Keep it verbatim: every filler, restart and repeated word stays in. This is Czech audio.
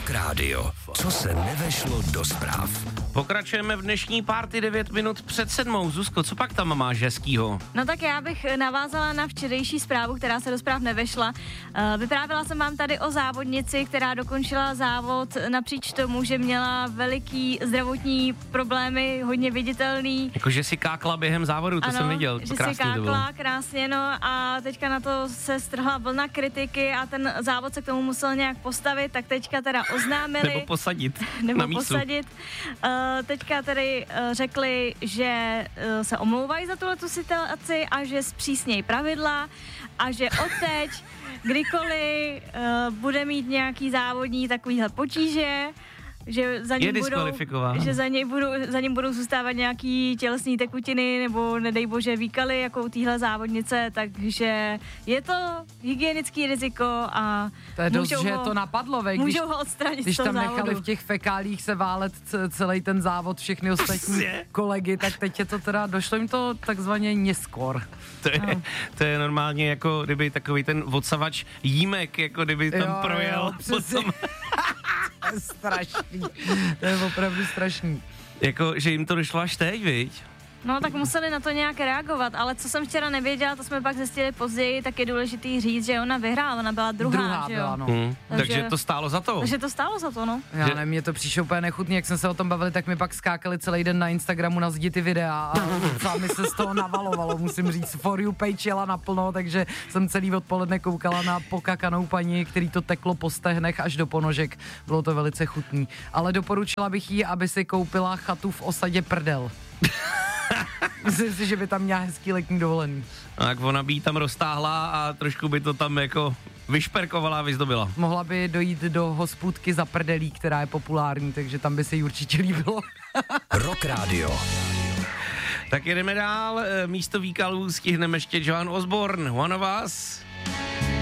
Rock Radio. Co se nevešlo do zpráv. Pokračujeme v dnešní party devět minut před sedmou. Zuzko, co pak tam máš hezkýho? No tak já bych navázala na včerejší zprávu, která se do zpráv nevešla. Vyprávěla jsem vám tady o závodnici, která dokončila závod napříč tomu, že měla veliký zdravotní problémy, hodně viditelný. Jakože si kákla během závodu, to ano, jsem viděl. že krásný si kákla, to bylo. krásně, no a teďka na to se strhla vlna kritiky a ten závod se k tomu musel nějak postavit, tak teďka teda oznámili. Nebo posadit Nebo na místu. posadit. Uh, teďka tedy uh, řekli, že uh, se omlouvají za tuhletu situaci a že zpřísnějí pravidla a že odteď, kdykoliv uh, bude mít nějaký závodní takovýhle potíže, že za ním budou, že za, něj budou, za ním budou zůstávat nějaký tělesné tekutiny nebo nedej bože výkaly jako u téhle závodnice, takže je to hygienický riziko a to je dost, můžou že ho, to napadlo, vej, když, můžou ho odstranit když z toho tam závodu. nechali v těch fekálích se válet c- celý ten závod, všechny ostatní kolegy, tak teď je to teda, došlo jim to takzvaně neskôr. To je, no. to je normálně jako kdyby takový ten odsavač jímek, jako kdyby tam jo, projel. Jo, potom... To je strašný. To je opravdu strašný. Jako, že jim to došlo až teď, viď? No tak museli na to nějak reagovat, ale co jsem včera nevěděla, to jsme pak zjistili později, tak je důležitý říct, že ona vyhrála, ona byla druhá, druhá že jo? byla, no. Hmm. Takže, takže to stálo za to. Takže to stálo za to, no. Já že... nevím, mě to přišlo úplně nechutný, jak jsme se o tom bavili, tak mi pak skákali celý den na Instagramu na zdi ty videa a sami se z toho navalovalo, musím říct, For You page jela naplno, takže jsem celý odpoledne koukala na pokakanou paní, který to teklo po stehnech až do ponožek, bylo to velice chutný. Ale doporučila bych jí, aby si koupila chatu v osadě Prdel. Myslím si, že by tam měla hezký letní dovolený. Tak ona by jí tam roztáhla a trošku by to tam jako vyšperkovala a vyzdobila. Mohla by dojít do hospůdky za Prdelí, která je populární, takže tam by se jí určitě líbilo. Rock Radio. Tak jedeme dál, místo výkalů stihneme ještě Joan Osborne, One of Us.